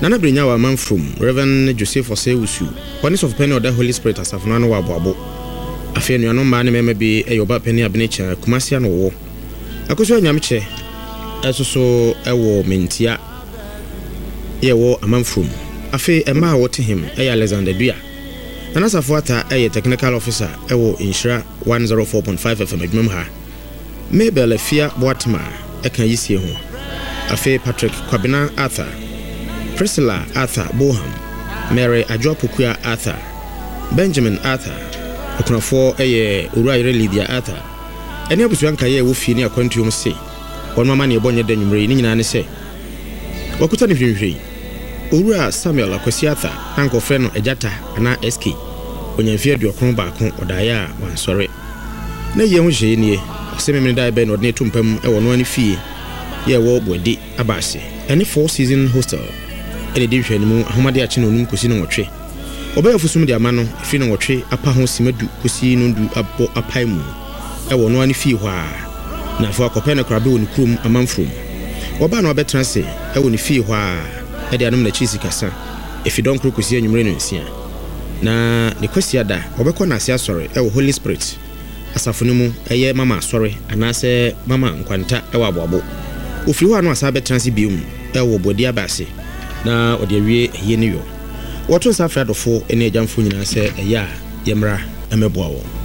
Nana Brinya wa man from Reverend Joseph Osewusu. Once of penny or the Holy Spirit as afnano wa boabo. Afia no man me be a yoba penny abnecha Kumasi no wo. Akoso nyamche eso ewo mentia. Ye wo aman from. Afi emma wo to him Alexander Dua. Nana Safuata technical officer ewo Insura 104.5 FM adwum ha. Mabel Afia Boatma eka yisie ho. Afi Patrick Kwabena Arthur. Priscilla Arthur Boham, Mary Ajopukua Arthur, Benjamin Arthur, Okunafo Uraire Lydia Arthur. Any abusuanka ye wo fi ni akwantuom se. Won mama ne ebonye da nwumre ni nyina ne se. Wakuta ne hwehwe. Ura Samuel Akwasi Arthur, anko frɛ no Ejata ana SK. Onyamfie aduokron baako odaya wansɔre. Na ye ho hye nie, ɔsɛmemene da be no ne tumpam ɛwɔ no ani fie. Ye wo bodi abase. Any 4-season hostel. Ene di hwɛ nimu ahomade ache no num kosi no wɔtwe. Oba yafusum de ama no fi no wɔtwe apa ho simadu kosi no ndu abo apai mu. Ɛwɔ no ani fie hɔ a. Na afɔ akɔpɛ na krabe wɔ ne kurom amanfrom. Oba na ɔbɛtena se ɛwɔ ne fie hɔ a. Ɛde anum na chisi kasa. Efi don kro kosi anwumre no nsia. Na ne kosi ada ɔbɛkɔ na ase asɔre ɛwɔ Holy Spirit. Asafo no mu ɛyɛ mama asɔre anase mama nkwanta ɛwɔ aboabo. Ofiri hɔ no asa bɛtena se biom ɛwɔ bodi abase. Na odi awie ye ne yo. Woto sa fradofo ene agyamfo nyina sɛ ɛya yemra emeboa wo.